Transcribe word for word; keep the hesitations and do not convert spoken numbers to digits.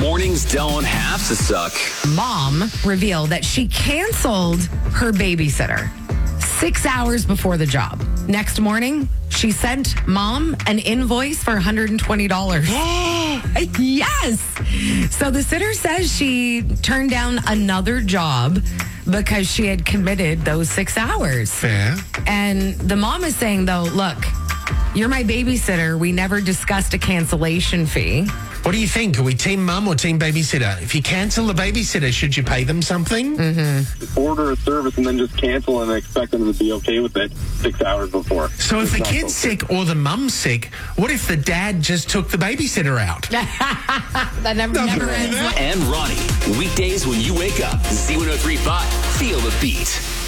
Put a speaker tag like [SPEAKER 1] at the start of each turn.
[SPEAKER 1] Mornings don't have to suck.
[SPEAKER 2] Mom revealed that she canceled her babysitter six hours before the job. Next morning, she sent mom an invoice for one hundred twenty dollars. Yes. So the sitter says she turned down another job because she had committed those six hours.
[SPEAKER 3] Fair.
[SPEAKER 2] And the mom is saying, though, look, you're my babysitter. We never discussed a cancellation fee.
[SPEAKER 3] What do you think? Are we team mum or team babysitter? If you cancel the babysitter, should you pay them something?
[SPEAKER 2] Mm-hmm.
[SPEAKER 4] Order a service and then just cancel and expect them to be okay with it six hours before.
[SPEAKER 3] So if
[SPEAKER 4] It's
[SPEAKER 3] the
[SPEAKER 4] not
[SPEAKER 3] kid's
[SPEAKER 4] so
[SPEAKER 3] sick or the mum's sick, what if the dad just took the babysitter out?
[SPEAKER 2] That never,
[SPEAKER 3] Nothing
[SPEAKER 2] never
[SPEAKER 3] wrong with
[SPEAKER 2] ends.
[SPEAKER 3] that.
[SPEAKER 1] And Ronnie, weekdays when you wake up, Z one oh three point five, feel the beat.